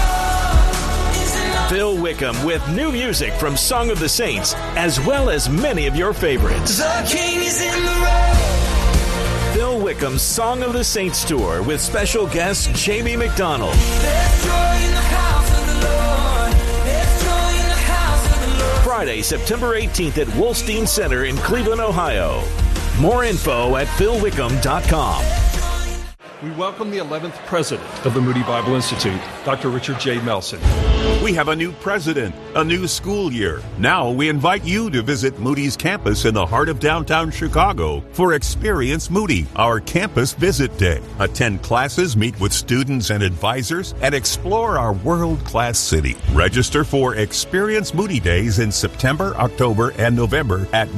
Phil Wickham with new music from Song of the Saints, as well as many of your favorites. The King is in the road. Phil Wickham's Song of the Saints Tour with special guest Jamie McDonald. There's joy in the house of the Lord. There's joy in the house of the Lord. Friday, September 18th at Wolstein Center in Cleveland, Ohio. More info at philwickham.com. We welcome the 11th president of the Moody Bible Institute, Dr. Richard J. Melson. We have a new president, a new school year. Now we invite you to visit Moody's campus in the heart of downtown Chicago for Experience Moody, our campus visit day. Attend classes, meet with students and advisors, and explore our world-class city. Register for Experience Moody Days in September, October, and November at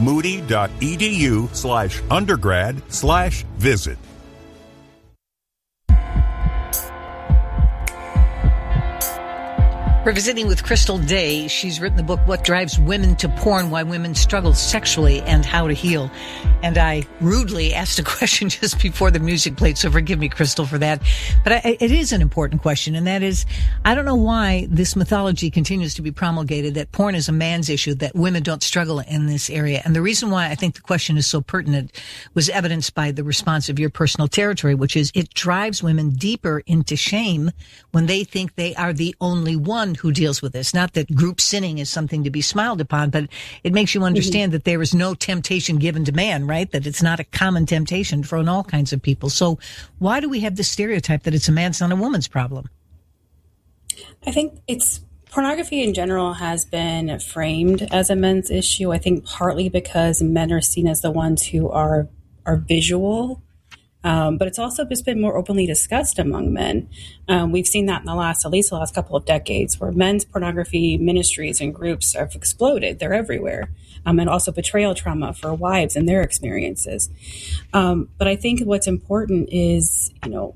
moody.edu/undergrad/visit. We're visiting with Crystal Day. She's written the book, What Drives Women to Porn, Why Women Struggle Sexually and How to Heal. And I rudely asked a question just before the music played, so forgive me, Crystal, for that. But it is an important question, and that is, I don't know why this mythology continues to be promulgated that porn is a man's issue, that women don't struggle in this area. And the reason why I think the question is so pertinent was evidenced by the response of your personal territory, which is it drives women deeper into shame when they think they are the only one who deals with this. Not that group sinning is something to be smiled upon, but it makes you understand that there is no temptation given to man, right? That it's not a common temptation for all kinds of people. So why do we have this stereotype that it's a man's, not a woman's problem? I think pornography in general has been framed as a men's issue. I think partly because men are seen as the ones who are visual. But it's also just been more openly discussed among men. We've seen that in at least the last couple of decades, where men's pornography ministries and groups have exploded. They're everywhere. And also betrayal trauma for wives and their experiences. But I think what's important is, and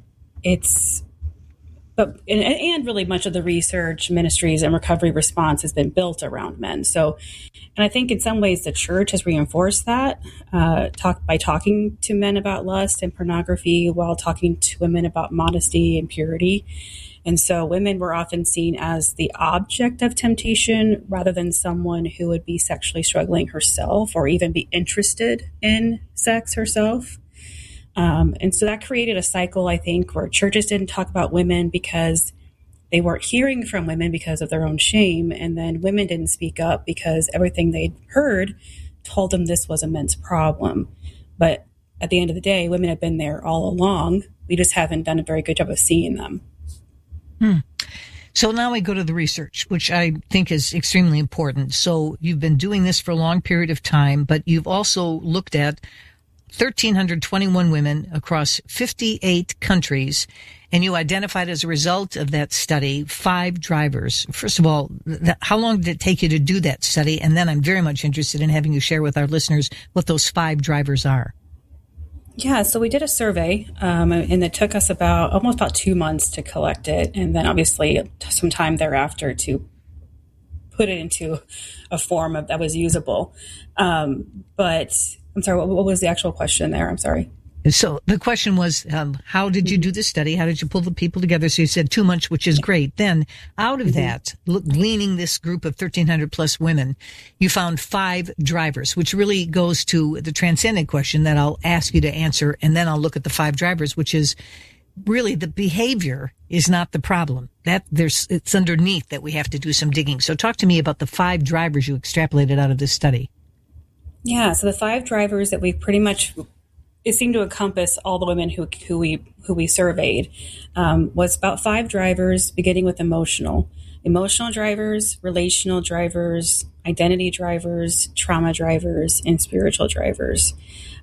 really much of the research, ministries, and recovery response has been built around men. So, and I think in some ways the church has reinforced that, by talking to men about lust and pornography while talking to women about modesty and purity. And so women were often seen as the object of temptation rather than someone who would be sexually struggling herself or even be interested in sex herself. And so that created a cycle, I think, where churches didn't talk about women because they weren't hearing from women because of their own shame. And then women didn't speak up because everything they'd heard told them this was a men's problem. But at the end of the day, women have been there all along. We just haven't done a very good job of seeing them. So now we go to the research, which I think is extremely important. So you've been doing this for a long period of time, but you've also looked at 1,321 women across 58 countries, and you identified as a result of that study 5 drivers. First of all, how long did it take you to do that study? And then I'm very much interested in having you share with our listeners what those 5 drivers are. Yeah, so we did a survey, and it took us almost about 2 months to collect it, and then obviously some time thereafter to put it into a form that was usable. But I'm sorry, what was the actual question there? I'm sorry. So the question was, how did you do this study? How did you pull the people together? So you said 2 months, which is great. Then out of that, gleaning this group of 1,300 plus women, you found 5 drivers, which really goes to the transcendent question that I'll ask you to answer. And then I'll look at the 5 drivers, which is really the behavior is not the problem. It's underneath that we have to do some digging. So talk to me about the 5 drivers you extrapolated out of this study. Yeah. So the 5 drivers that we pretty much, it seemed to encompass all the women who we surveyed, was about 5 drivers, beginning with emotional drivers, relational drivers, identity drivers, trauma drivers, and spiritual drivers.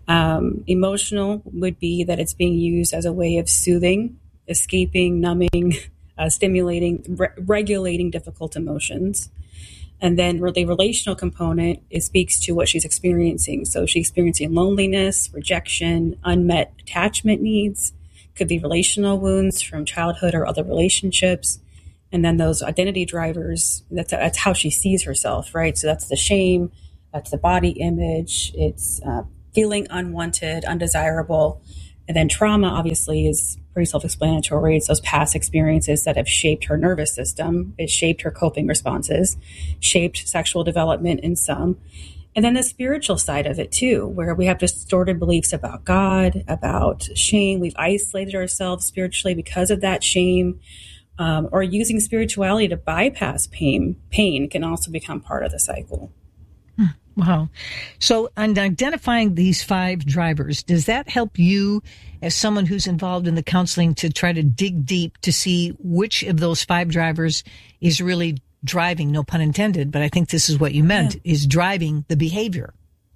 Emotional would be that it's being used as a way of soothing, escaping, numbing, stimulating, regulating difficult emotions. And then the relational component, it speaks to what she's experiencing. So she's experiencing loneliness, rejection, unmet attachment needs, could be relational wounds from childhood or other relationships. And then those identity drivers, that's how she sees herself, right? So that's the shame, that's the body image, it's feeling unwanted, undesirable. And then trauma, obviously, is pretty self-explanatory. It's those past experiences that have shaped her nervous system. It shaped her coping responses, shaped sexual development in some. And then the spiritual side of it, too, where we have distorted beliefs about God, about shame. We've isolated ourselves spiritually because of that shame. Or using spirituality to bypass pain. Pain can also become part of the cycle. Wow. So on identifying these 5 drivers, does that help you as someone who's involved in the counseling to try to dig deep to see which of those 5 drivers is really driving, no pun intended, but I think this is what you meant, is driving the behavior?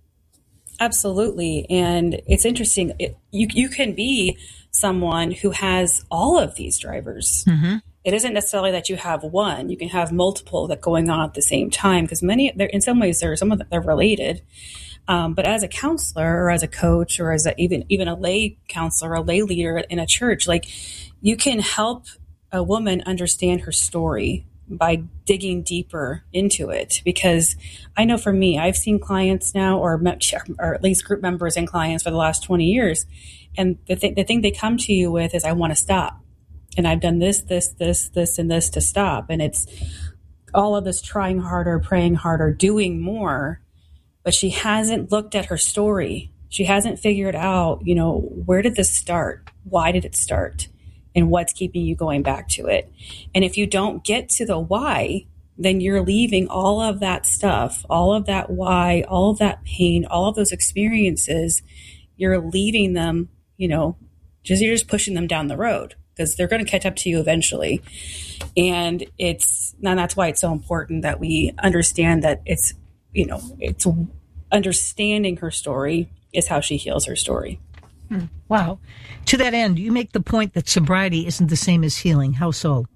Absolutely. And it's interesting. You can be someone who has all of these drivers. Mm-hmm. It isn't necessarily that you have one. You can have multiple that going on at the same time, because in some ways, some of them they're related. But as a counselor or as a coach or as even a lay counselor, a lay leader in a church, like you can help a woman understand her story by digging deeper into it. Because I know for me, I've seen clients now, or at least group members and clients for the last 20 years. And the thing they come to you with is, I want to stop. And I've done this, and this to stop. And it's all of this trying harder, praying harder, doing more. But she hasn't looked at her story. She hasn't figured out, where did this start? Why did it start? And what's keeping you going back to it? And if you don't get to the why, then you're leaving all of that stuff, all of that why, all of that pain, all of those experiences, you're leaving them, you're just pushing them down the road, because they're going to catch up to you eventually. And that's why it's so important that we understand that it's understanding her story is how she heals her story. Wow. To that end, you make the point that sobriety isn't the same as healing. How so?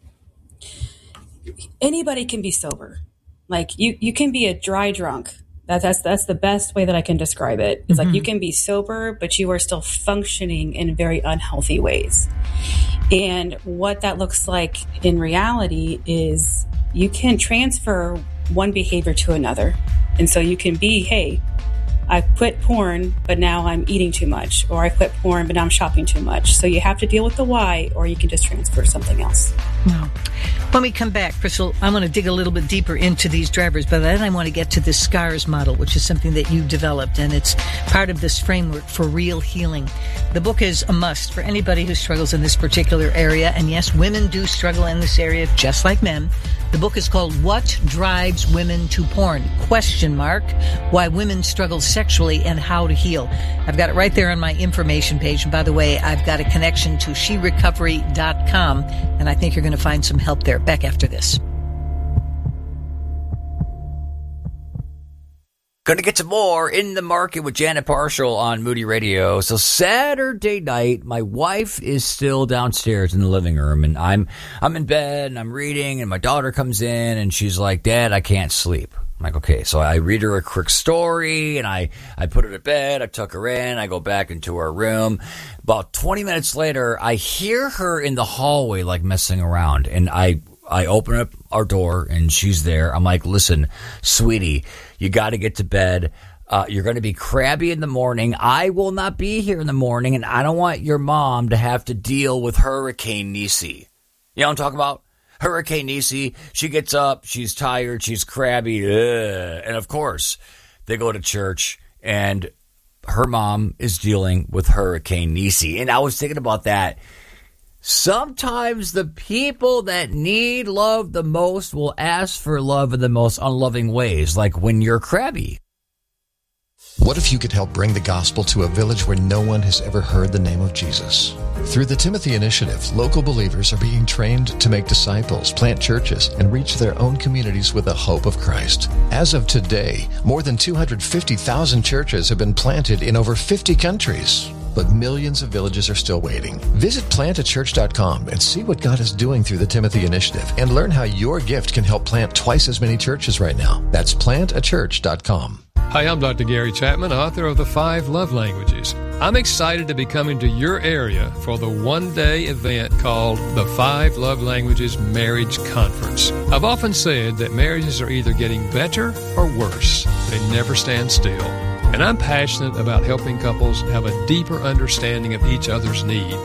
Anybody can be sober. Like you can be a dry drunk. That's the best way that I can describe it. It's like you can be sober, but you are still functioning in very unhealthy ways. And what that looks like in reality is you can transfer one behavior to another. And so you can be, hey, I quit porn, but now I'm eating too much. Or I quit porn, but now I'm shopping too much. So you have to deal with the why, or you can just transfer something else. Wow. When we come back, Crystal, I want to dig a little bit deeper into these drivers, but then I want to get to this SCARS model, which is something that you developed, and it's part of this framework for real healing. The book is a must for anybody who struggles in this particular area, and yes, women do struggle in this area just like men. The book is called What Drives Women to Porn? ? Why Women Struggle Sexually and How to Heal. I've got it right there on my information page. And by the way, I've got a connection to sherecovery.com, and I think you're going to find some help there. Back after this. Going to get some more In the Market with Janet Parshall on Moody Radio. So Saturday night, my wife is still downstairs in the living room, and I'm in bed and I'm reading, and my daughter comes in and she's like, "Dad, I can't sleep." I'm like, okay. So I read her a quick story, and I put her to bed. I tuck her in. I go back into her room. About 20 minutes later, I hear her in the hallway, like, messing around. And I open up our door, and she's there. I'm like, listen, sweetie, you got to get to bed. You're going to be crabby in the morning. I will not be here in the morning, and I don't want your mom to have to deal with Hurricane Niecy. You know what I'm talking about? Hurricane Niecy. She gets up. She's tired. She's crabby. And, of course, they go to church, and her mom is dealing with Hurricane Niecy. And I was thinking about that. Sometimes the people that need love the most will ask for love in the most unloving ways, like when you're crabby. What if you could help bring the gospel to a village where no one has ever heard the name of Jesus? Through the Timothy Initiative, local believers are being trained to make disciples, plant churches, and reach their own communities with the hope of Christ. As of today, more than 250,000 churches have been planted in over 50 countries. But millions of villages are still waiting. Visit plantachurch.com and see what God is doing through the Timothy Initiative and learn how your gift can help plant twice as many churches right now. That's plantachurch.com. Hi, I'm Dr. Gary Chapman, author of The 5 Love Languages. I'm excited to be coming to your area for the one-day event called the 5 Love Languages Marriage Conference. I've often said that marriages are either getting better or worse. They never stand still. And I'm passionate about helping couples have a deeper understanding of each other's need